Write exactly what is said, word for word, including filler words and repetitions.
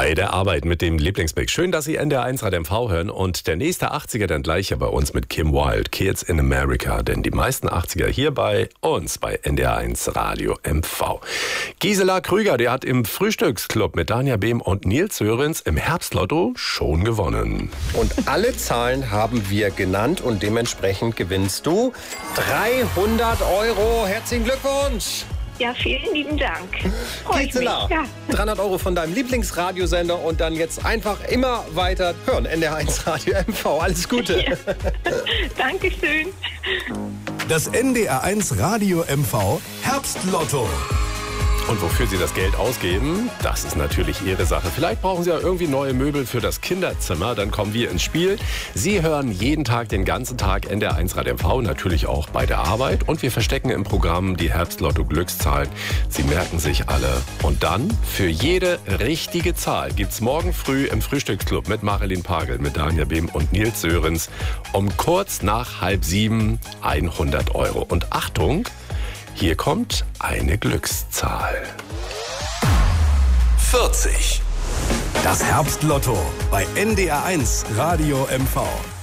Bei der Arbeit mit dem Lieblingsmix. Schön, dass Sie N D R eins Radio M V hören. Und der nächste achtziger dann gleich hier bei uns mit Kim Wilde, Kids in America. Denn die meisten achtziger hier bei uns bei N D R eins Radio M V. Gisela Krüger, die hat im Frühstücksclub mit Danja Behm und Nils Sörensen im Herbstlotto schon gewonnen. Und alle Zahlen haben wir genannt und dementsprechend gewinnst du dreihundert Euro. Herzlichen Glückwunsch! Ja, vielen lieben Dank. Gisela, ja. dreihundert Euro von deinem Lieblingsradiosender und dann jetzt einfach immer weiter hören. N D R eins Radio M V. Alles Gute. Ja. Dankeschön. Das N D R eins Radio M V Herbstlotto. Und wofür Sie das Geld ausgeben, das ist natürlich Ihre Sache. Vielleicht brauchen Sie ja irgendwie neue Möbel für das Kinderzimmer. Dann kommen wir ins Spiel. Sie hören jeden Tag, den ganzen Tag N D R eins Radio M V, natürlich auch bei der Arbeit. Und wir verstecken im Programm die Herbstlotto-Glückszahlen. Sie merken sich alle. Und dann, für jede richtige Zahl, gibt's morgen früh im Frühstücksclub mit Marilyn Pagel, mit Danja Behm und Nils Sörensen um kurz nach halb sieben hundert Euro. Und Achtung, hier kommt eine Glückszahl. vierzig. Das Herbstlotto bei N D R eins Radio M V.